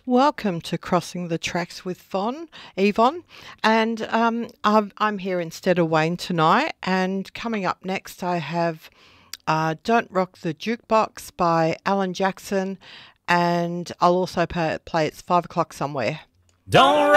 Welcome to Crossing the Tracks with Yvonne, and I'm here instead of Wayne tonight. And coming up next, I have "Don't Rock the Jukebox" by Alan Jackson, and I'll also play It's 5 o'clock somewhere. Don't